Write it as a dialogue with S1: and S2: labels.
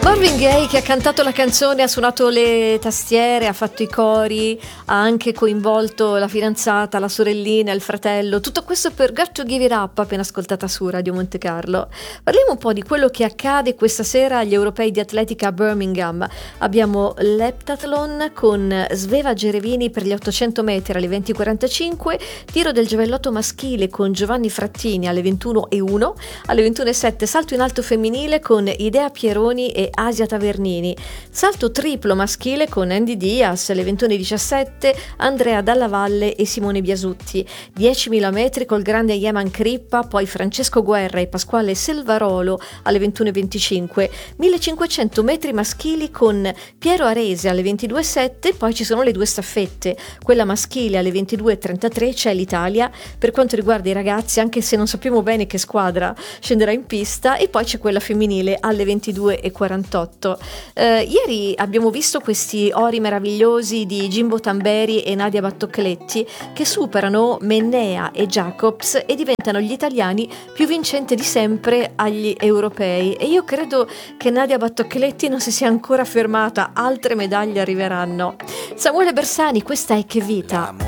S1: Marvin Gaye, che ha cantato la canzone, ha suonato le tastiere, ha fatto i cori, ha anche coinvolto la fidanzata, la sorellina, il fratello. Tutto questo per Got to Give It Up, appena ascoltata su Radio Monte Carlo. Parliamo un po' di quello che accade questa sera agli europei di atletica a Birmingham. Abbiamo l'Heptathlon con Sveva Gerevini per gli 800 metri alle 20:45, tiro del giavellotto maschile con Giovanni Frattini alle 21:01, alle 21:07 salto in alto femminile con Idea Pieroni e Asia Tavernini, salto triplo maschile con Andy Diaz alle 21:17, Andrea Dalla Valle e Simone Biasutti, 10.000 metri col grande Yeman Crippa, poi Francesco Guerra e Pasquale Selvarolo alle 21:25, 1500 metri maschili con Piero Arese alle 22:07, poi ci sono le due staffette, quella maschile alle 22:33 c'è l'Italia, per quanto riguarda i ragazzi anche se non sappiamo bene che squadra scenderà in pista, e poi c'è quella femminile alle 22:48. Ieri abbiamo visto questi ori meravigliosi di Jimbo Tamberi e Nadia Battocletti che superano Mennea e Jacobs e diventano gli italiani più vincenti di sempre agli europei, e io credo che Nadia Battocletti non si sia ancora fermata, altre medaglie arriveranno. Samuele Bersani, questa è Che Vita.